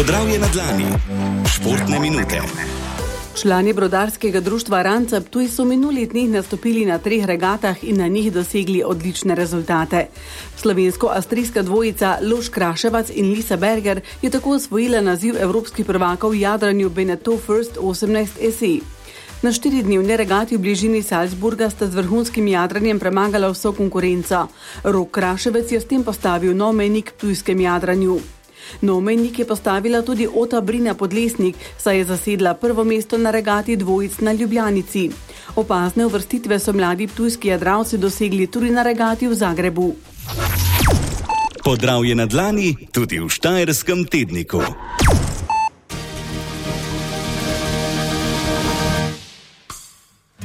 Podravje na dlani. Športne minute. Člani brodarskega društva Ranca Ptuj so minulih dneh nastopili na 3 regatah in na njih dosegli odlične rezultate. Slovensko-avstrijska dvojica Luš Kraševac in Lisa Berger je tako osvojila naziv evropskih prvakov v jadranju Beneteau First 18 SE. Na 4-dnevni regati v bližini Salzburga sta z vrhunskim jadranjem premagala vso konkurenco. Rok Kraševec je s tem postavil nov mejnik v ptujskem jadranju. Nov mejnik je postavila tudi Ota Brina Podlesnik, saj je zasedla prvo mesto na regati dvojic na Ljubljanici. Opazne uvrstitve so mladi ptujski jadralci dosegli tudi na regati v Zagrebu. Podravje na dlani tudi v Štajerskem tedniku.